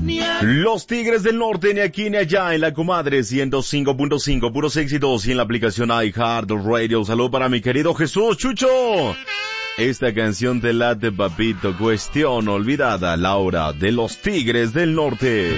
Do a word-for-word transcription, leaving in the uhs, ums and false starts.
Los Tigres del Norte, ni aquí ni allá, en la comadre ciento cinco punto cinco, puros éxitos, y en la aplicación iHeartRadio. Salud para mi querido Jesús Chucho. Esta canción te late, papito, cuestión olvidada, Laura, de los Tigres del Norte.